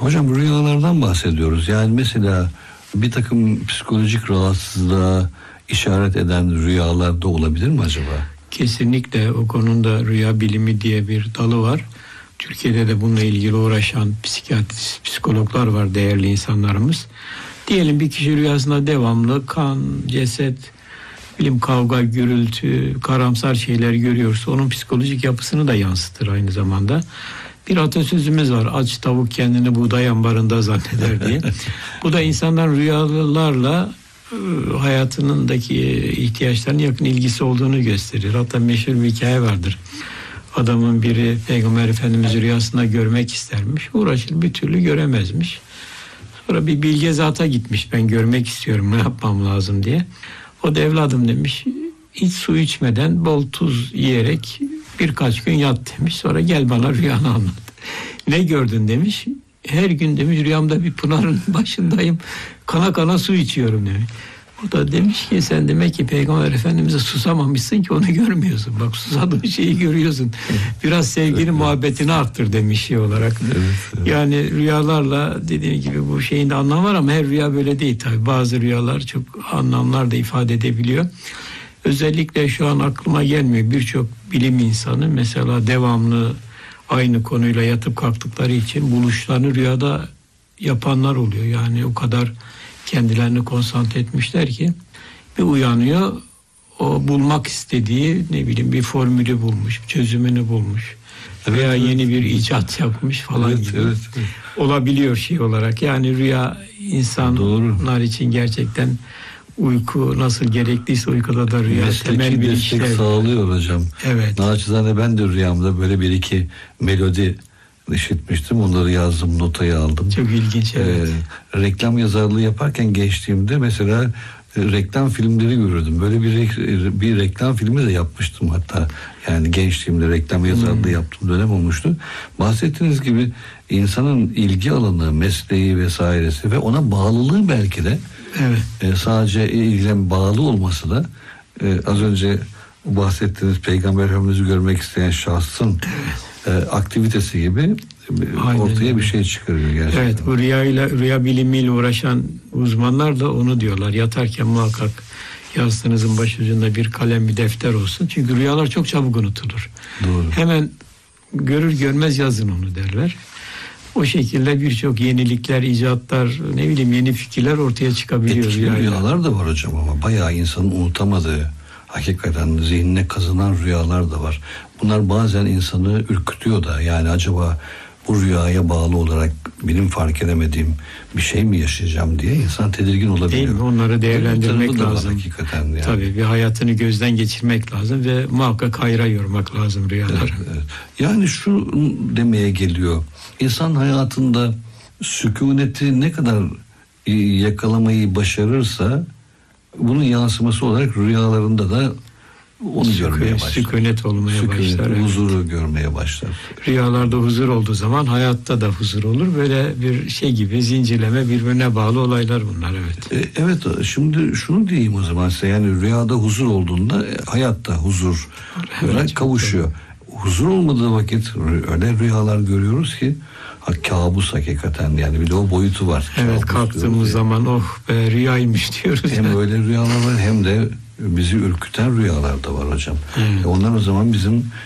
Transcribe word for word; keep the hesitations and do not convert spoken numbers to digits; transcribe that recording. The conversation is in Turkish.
Hocam rüyalardan bahsediyoruz. Yani mesela bir takım psikolojik rahatsızlığa işaret eden rüyalar da olabilir mi acaba? Kesinlikle o konuda rüya bilimi diye bir dalı var. Türkiye'de de bununla ilgili uğraşan psikiyatrist, psikologlar var, değerli insanlarımız. Diyelim bir kişi rüyasında devamlı kan, ceset, bilim kavga, gürültü, karamsar şeyler görüyorsa onun psikolojik yapısını da yansıtır aynı zamanda. Bir atasözümüz var, aç tavuk kendini buğday ambarında zanneder diye. Bu da insanların rüyalarla hayatındaki ihtiyaçlarına yakın ilgisi olduğunu gösterir. Hatta meşhur bir hikaye vardır. Adamın biri Peygamber Efendimiz'i rüyasında görmek istermiş. Uğraşır bir türlü göremezmiş. Sonra bir bilge zata gitmiş. Ben görmek istiyorum, ne yapmam lazım diye. O da evladım demiş, hiç su içmeden bol tuz yiyerek birkaç gün yat demiş. Sonra gel bana rüyanı anlat. Ne gördün demiş. Her gün demiş rüyamda bir pınarın başındayım. Kana kana su içiyorum demiş. O da demiş ki sen demek ki Peygamber Efendimiz'e susamamışsın ki onu görmüyorsun. Bak susadığın şeyi görüyorsun. Biraz sevgini muhabbetini arttır demiş şey olarak. Evet, evet. Yani rüyalarla dediğim gibi bu şeyin de anlamı var ama her rüya böyle değil tabii. Bazı rüyalar çok anlamlar da ifade edebiliyor. Özellikle şu an aklıma gelmiyor birçok bilim insanı mesela devamlı aynı konuyla yatıp kalktıkları için buluşlarını rüyada yapanlar oluyor. Yani o kadar kendilerini konsantre etmişler ki bir uyanıyor, o bulmak istediği ne bileyim bir formülü bulmuş, çözümünü bulmuş evet, veya evet. yeni bir icat yapmış falan evet, gibi evet, evet. olabiliyor şey olarak. Yani rüya insanlar için gerçekten uyku nasıl gerekliyse uykuda da rüya mesleki temel bir destek işlev sağlıyor hocam. Evet. Naçizane ben de rüyamda böyle bir iki melodi işitmiştim. Onları yazdım, notayı aldım. Çok ilginç. Evet. Ee, reklam yazarlığı yaparken gençliğimde mesela e, reklam filmleri görürdüm. Böyle bir re- bir reklam filmi de yapmıştım hatta. Yani gençliğimde reklam yazarlığı hmm. yaptığım dönem olmuştu. Bahsettiğiniz gibi insanın ilgi alanı, mesleği vesairesi ve ona bağlılığı belki de evet. e, sadece ilgilen bağlı olması da e, az önce bahsettiğiniz Peygamber Efendimiz'i görmek isteyen şahsın evet. aktivitesi gibi Aynen. ortaya bir şey çıkarıyor gerçekten. Evet, bu rüyayla, rüya bilimiyle uğraşan uzmanlar da onu diyorlar. Yatarken muhakkak yastığınızın başucunda bir kalem, bir defter olsun. Çünkü rüyalar çok çabuk unutulur. Doğru. Hemen görür görmez yazın onu derler. O şekilde birçok yenilikler, icatlar, ne bileyim yeni fikirler ortaya çıkabiliyor. Etkili rüyalar. rüyalar da var hocam ama bayağı insanın unutamadığı, hakikaten zihnine kazınan rüyalar da var. Bunlar bazen insanı ürkütüyor da, yani acaba bu rüyaya bağlı olarak benim fark edemediğim bir şey mi yaşayacağım diye insan tedirgin olabiliyor. Değil mi? Onları değerlendirmek lazım. Hakikaten yani. Tabii bir hayatını gözden geçirmek lazım ve muhakkak hayra yormak lazım rüyaları. Evet, evet. Yani şu demeye geliyor. İnsan hayatında sükuneti ne kadar yakalamayı başarırsa bunun yansıması olarak rüyalarında da onu Sükun, görmeye başlar. Sükunet olmaya Sükunet, başlar. huzuru evet. görmeye başlar. Rüyalarda huzur olduğu zaman hayatta da huzur olur. Böyle bir şey gibi zincirleme birbirine bağlı olaylar bunlar evet. E, evet şimdi şunu diyeyim o zaman size, yani rüyada huzur olduğunda hayatta huzur evet, kavuşuyor. Doğru. Huzur olmadığı vakit öyle rüyalar görüyoruz ki ha, kabus hakikaten, yani bir de o boyutu var. Evet, kalktığımız zaman oh be rüyaymış diyoruz. Hem yani. Öyle rüyalar var hem de bizi ürküten rüyalar da var hocam. Hmm. Onlar o zaman bizim